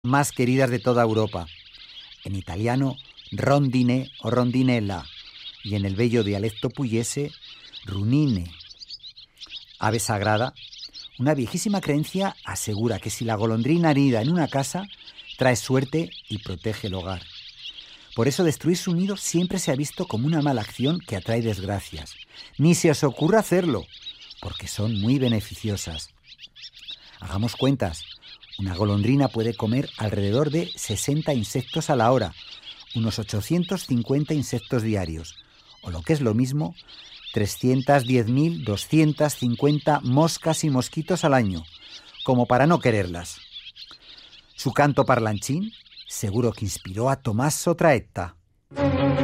más queridas de toda Europa. En italiano, rondine o rondinella, y en el bello dialecto pugliese, runine. Ave sagrada, una viejísima creencia asegura que si la golondrina anida en una casa, trae suerte y protege el hogar. Por eso destruir su nido siempre se ha visto como una mala acción que atrae desgracias. Ni se os ocurra hacerlo, porque son muy beneficiosas. Hagamos cuentas. Una golondrina puede comer alrededor de 60 insectos a la hora, unos 850 insectos diarios, o lo que es lo mismo, 310.250 moscas y mosquitos al año, como para no quererlas. Su canto parlanchín seguro que inspiró a Tommaso Traetta.